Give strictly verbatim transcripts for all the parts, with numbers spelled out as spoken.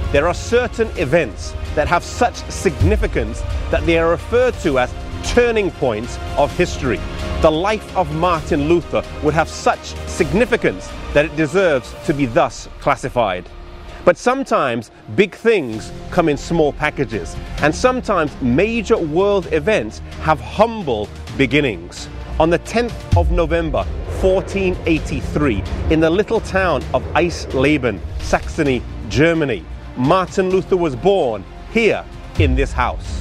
there are certain events that have such significance that they are referred to as turning points of history. The life of Martin Luther would have such significance that it deserves to be thus classified. But sometimes big things come in small packages, and sometimes major world events have humble beginnings. On the tenth of November, fourteen eighty-three, in the little town of Eisleben, Saxony, Germany, Martin Luther was born here in this house.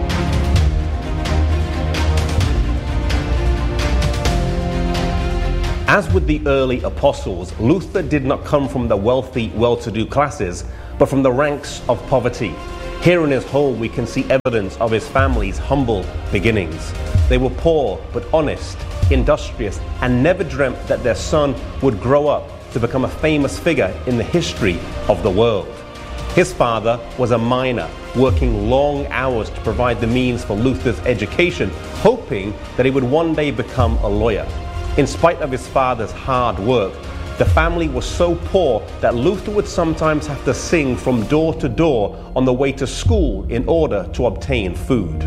As with the early apostles, Luther did not come from the wealthy, well-to-do classes, but from the ranks of poverty. Here in his home we can see evidence of his family's humble beginnings. They were poor but honest, industrious, and never dreamt that their son would grow up to become a famous figure in the history of the world. His father was a miner, working long hours to provide the means for Luther's education, hoping that he would one day become a lawyer. In spite of his father's hard work, the family was so poor that Luther would sometimes have to sing from door to door on the way to school in order to obtain food.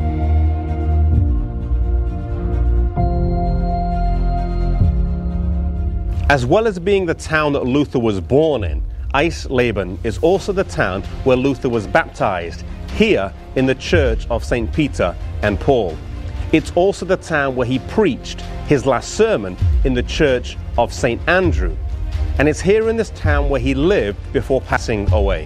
As well as being the town that Luther was born in, Eisleben is also the town where Luther was baptized, here in the church of Saint Peter and Paul. It's also the town where he preached his last sermon in the church of Saint Andrew. And it's here in this town where he lived before passing away.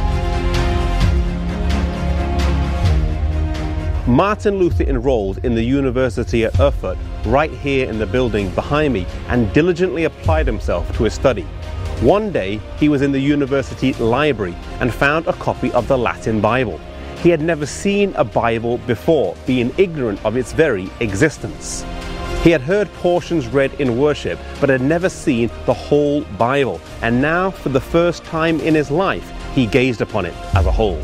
Martin Luther enrolled in the University at Erfurt, right here in the building behind me, and diligently applied himself to his study. One day, he was in the university library and found a copy of the Latin Bible. He had never seen a Bible before, being ignorant of its very existence. He had heard portions read in worship, but had never seen the whole Bible. And now, for the first time in his life, he gazed upon it as a whole.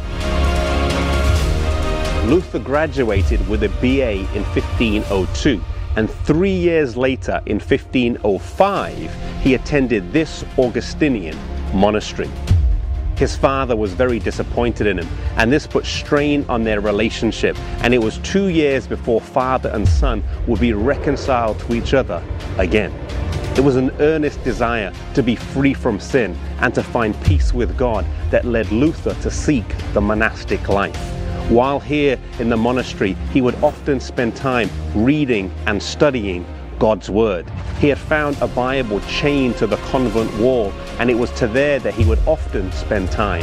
Luther graduated with a B A in fifteen oh two, and three years later, in fifteen oh five, he attended this Augustinian monastery. His father was very disappointed in him, and this put strain on their relationship, and it was two years before father and son would be reconciled to each other again. It was an earnest desire to be free from sin and to find peace with God that led Luther to seek the monastic life. While here in the monastery, he would often spend time reading and studying God's Word. He had found a Bible chained to the convent wall, and it was to there that he would often spend time.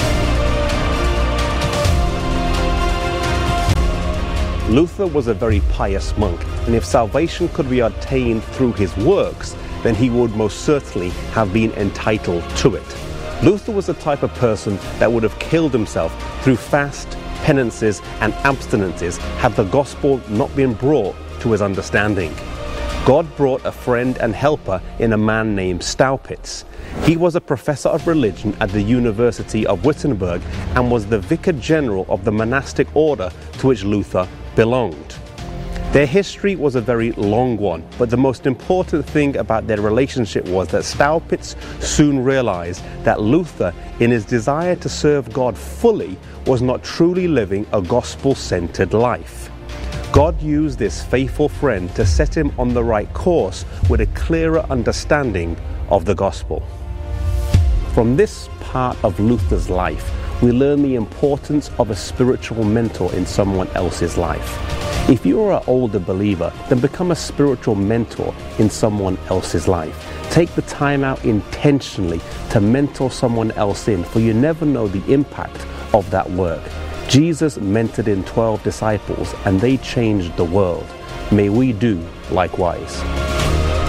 Luther was a very pious monk, and if salvation could be obtained through his works, then he would most certainly have been entitled to it. Luther was the type of person that would have killed himself through fast, penances, and abstinences had the gospel not been brought to his understanding. God brought a friend and helper in a man named Staupitz. He was a professor of religion at the University of Wittenberg and was the vicar general of the monastic order to which Luther belonged. Their history was a very long one, but the most important thing about their relationship was that Staupitz soon realized that Luther, in his desire to serve God fully, was not truly living a gospel-centered life. God used this faithful friend to set him on the right course with a clearer understanding of the gospel. From this part of Luther's life, we learn the importance of a spiritual mentor in someone else's life. If you are an older believer, then become a spiritual mentor in someone else's life. Take the time out intentionally to mentor someone else in, for you never know the impact of that work. Jesus mentored in twelve disciples, and they changed the world. May we do likewise.